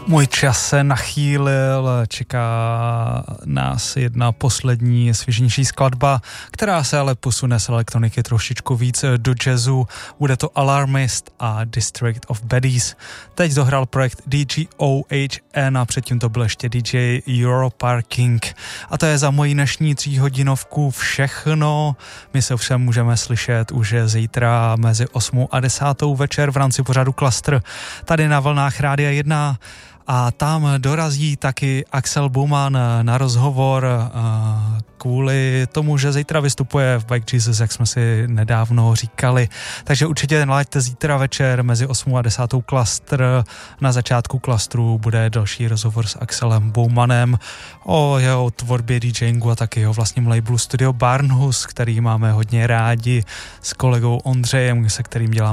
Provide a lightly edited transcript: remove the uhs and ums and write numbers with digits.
Můj čas se nachýlil, čeká nás jedna poslední svěžnější skladba, která se ale posune z elektroniky trošičku víc do jazzu. Bude to Alarmist a District of Baddies. Teď dohrál projekt DGOHN a předtím to byl ještě DJ Europarking. A to je za moji dnešní 3hodinovku všechno. My se všem můžeme slyšet už zítra mezi 8 a 10 večer v rámci pořadu Klastr tady na vlnách Rádia 1. A tam dorazí taky Axel Baumann na rozhovor kvůli tomu, že zítra vystupuje v Bike Jesus, jak jsme si nedávno říkali. Takže určitě nalaďte zítra večer mezi 8 a 10 Klastr. Na začátku Klastru bude další rozhovor s Axelem Baumannem o jeho tvorbě DJingu a taky jeho vlastním labelu Studio Barnhus, který máme hodně rádi, s kolegou Ondřejem, se kterým děláme